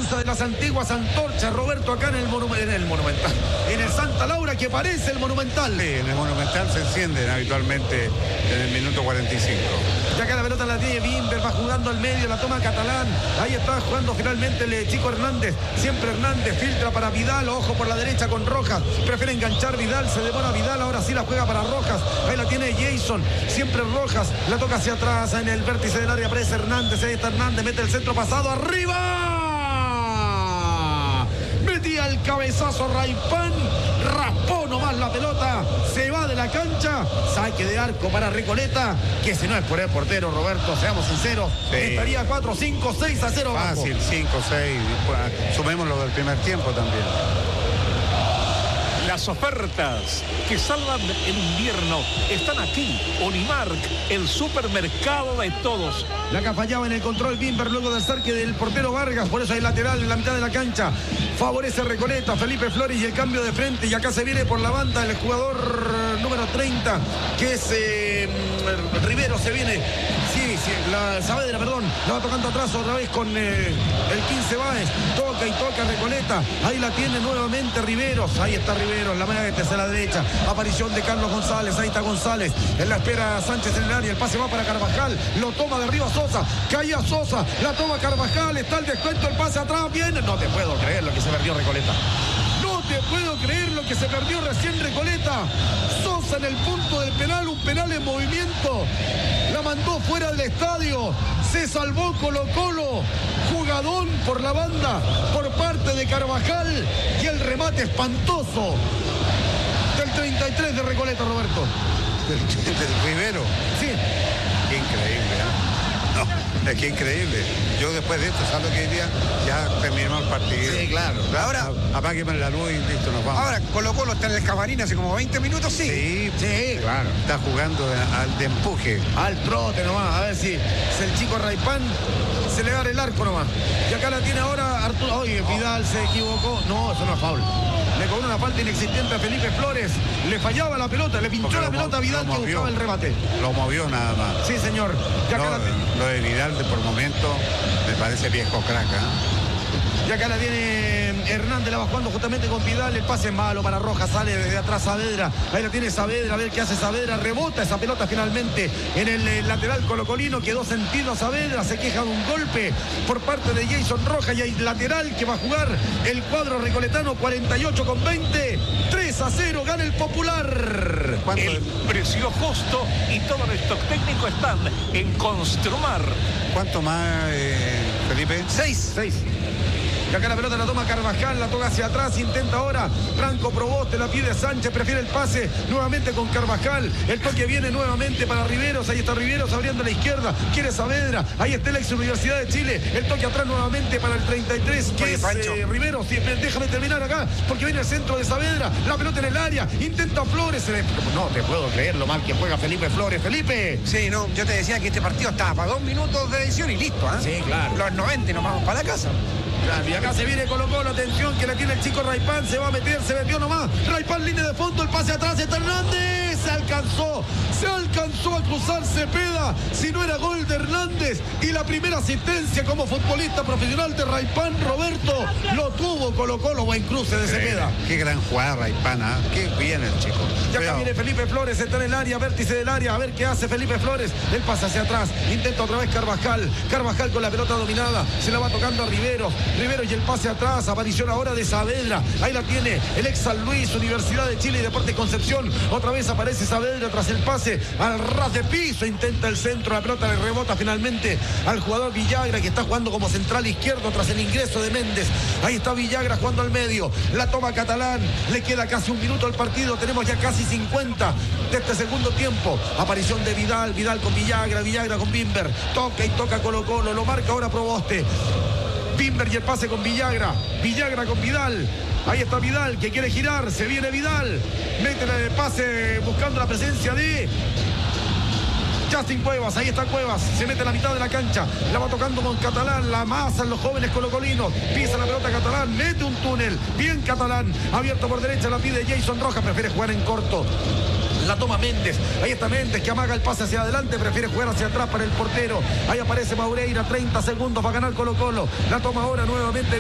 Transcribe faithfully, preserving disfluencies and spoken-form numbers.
danza de las antiguas antorchas, Roberto, acá en el, monu en el Monumental. En el Santa Laura, que parece el Monumental. Sí, en el Monumental se encienden habitualmente en el minuto cuarenta y cinco. Y acá la pelota la tiene Bimber, va jugando al medio, la toma Catalán. Ahí está jugando finalmente el chico Hernández. Siempre Hernández, filtra para Vidal, ojo por la derecha con Rojas. Prefiere enganchar Vidal, se demora Vidal, ahora sí la juega para Rojas. Ahí la tiene Jason, siempre Rojas, la toca hacia atrás en el vértice del área, aparece Hernández, ahí está Hernández, mete el centro pasado, arriba. Metía el cabezazo Raipán, raspó nomás la pelota, se va de la cancha, saque de arco para Recoleta, que si no es por el portero, Roberto, seamos sinceros, sí, estaría cuatro, cinco, seis a cero. Fácil, cinco, seis, sumemos lo del primer tiempo también. Las ofertas que salvan el invierno están aquí. Unimark, el supermercado de todos. La que fallaba en el control Bimber luego del saque del portero Vargas, por eso hay lateral en la mitad de la cancha. Favorece Recoleta, Felipe Flores y el cambio de frente. Y acá se viene por la banda el jugador número treinta, que es eh, Rivero, se viene. Sí, sí, la Saavedra, perdón, la va tocando atrás otra vez con eh, el quince Báez. Toca y toca Recoleta. Ahí la tiene nuevamente Riveros. Ahí está Riveros, la manera de tercera a la derecha. Aparición de Carlos González. Ahí está González. En la espera Sánchez en el área. El pase va para Carvajal. Lo toma de arriba Sosa. Caía Sosa. La toma Carvajal. Está el descuento. El pase atrás. Viene. No te puedo creer lo que se perdió Recoleta. No te puedo creer lo que se perdió recién Recoleta. Sosa en el punto del penal. Un penal en movimiento. La mandó fuera del estadio. Se salvó Colo Colo. Jugadón por la banda por parte de Carvajal. Y el remate espantoso del treinta y tres de Recoleta, Roberto. Del, del Rivero. Sí. Qué increíble, ¿eh? No, es que increíble. Yo después de esto, ¿sabes lo que diría? Ya terminamos el partido. Sí, claro. Ahora, apágueme la luz y listo, nos vamos. Ahora, Colo Colo está en el camarín hace como veinte minutos, sí. Sí, Sí, claro. Está jugando al de empuje. al trote nomás, a ver si, si el chico Raipán se le da el arco nomás. Y acá la tiene ahora Arturo. Oye, Vidal se equivocó. No, eso no es foul. Le cobró una falta inexistente a Felipe Flores. Le fallaba la pelota, le pinchó Porque la lo pelota a mo- Vidal lo que movió. buscaba el remate. Lo movió nada más. Sí, señor. Y acá, No, la, lo de Vidal de por momento me parece viejo crack, ¿eh? y acá la tiene Hernández, la va jugando justamente con Vidal. El pase es malo para Rojas, sale desde atrás Saavedra. Ahí la tiene Saavedra, a ver qué hace Saavedra. Rebota esa pelota finalmente en el eh, lateral colocolino. Quedó sentido Saavedra, se queja de un golpe por parte de Jason Rojas. Y hay lateral que va a jugar el cuadro recoletano. Cuarenta y ocho con veinte. tres a cero, gana el Popular. El precio justo y todo el stock técnico están en Construmar. ¿Cuánto más, eh, Felipe? Seis. Seis. Y acá la pelota la toma Carvajal, la toca hacia atrás, intenta ahora Franco Proboste, la pide Sánchez, prefiere el pase nuevamente con Carvajal. El toque viene nuevamente para Riveros, ahí está Riveros abriendo a la izquierda, quiere Saavedra, ahí está el ex Universidad de Chile. El toque atrás nuevamente para el treinta y tres, que Oye, es Pancho. eh, Riveros. Sí, déjame terminar acá, porque viene el centro de Saavedra, la pelota en el área, intenta Flores. Se le... No te puedo creer lo mal que juega Felipe Flores. Felipe. Sí, no, yo te decía que este partido estaba para dos minutos de edición y listo, ¿eh? Sí, claro. Los noventa y nos vamos para la casa. Claro, y acá se viene Colo Colo, atención que la tiene el chico Raipán, se va a meter, se metió nomás, Raipán línea de fondo, el pase atrás, está Hernández, se alcanzó, se alcanzó a cruzar Cepeda, si no era gol de Hernández, y la primera asistencia como futbolista profesional de Raipán, Roberto, lo tuvo Colo Colo, buen cruce de Cepeda. Eh, qué gran jugada, Raipana. Qué bien el chico. Y acá Cuidado. viene Felipe Flores, está en el área, vértice del área, a ver qué hace Felipe Flores. Él pasa hacia atrás, intenta otra vez Carvajal. Carvajal con la pelota dominada, se la va tocando a Riveros. Riveros y el pase atrás, aparición ahora de Saavedra. Ahí la tiene el ex San Luis, Universidad de Chile y Deportes Concepción. Otra vez aparece Saavedra tras el pase al ras de piso, intenta el centro, la pelota le rebota finalmente al jugador Villagra, que está jugando como central izquierdo tras el ingreso de Méndez. Ahí está Villagra jugando al medio, la toma Catalán, le queda casi un minuto al partido, tenemos ya casi cincuenta de este segundo tiempo. Aparición de Vidal, Vidal con Villagra, Villagra con Bimber, toca y toca Colo Colo, lo marca ahora Proboste. Bimber y el pase con Villagra, Villagra con Vidal. Ahí está Vidal que quiere girar, se viene Vidal, mete el pase buscando la presencia de Justin Cuevas. Ahí está Cuevas, se mete en la mitad de la cancha, la va tocando con Catalán, la masa en los jóvenes colocolinos, pisa la pelota Catalán, mete un túnel, bien Catalán, abierto por derecha, la pide Jason Rojas, prefiere jugar en corto. La toma Méndez, ahí está Méndez que amaga el pase hacia adelante, prefiere jugar hacia atrás para el portero. Ahí aparece Maureira, treinta segundos para ganar Colo Colo. La toma ahora nuevamente